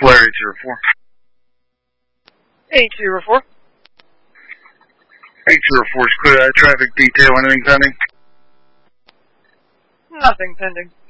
Flare 804. 804. 804 is clear. Traffic detail. Anything pending? Nothing pending.